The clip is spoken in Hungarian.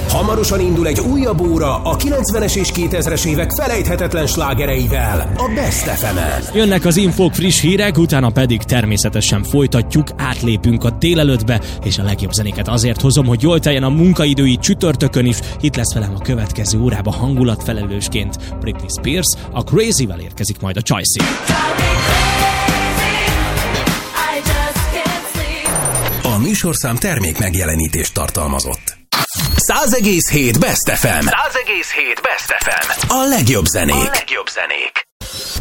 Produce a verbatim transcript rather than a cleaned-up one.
Hamarosan indul egy újabb óra a kilencvenes és kétezres évek felejthetetlen slágereivel, a Best ef emen. Jönnek az infók, friss hírek, utána pedig természetesen folytatjuk, átlépünk a délelőttbe, és a legjobb zenéket azért hozom, hogy jól teljen a munkaidői csütörtökön is. Itt lesz velem a következő órában hangulatfelelősként Britney Spears, a Crazy-vel érkezik majd a Choicy. A műsorszám termék megjelenítést tartalmazott. száz egész hét Best ef em. száz egész hét Best ef em. A legjobb zenék. A legjobb zenék.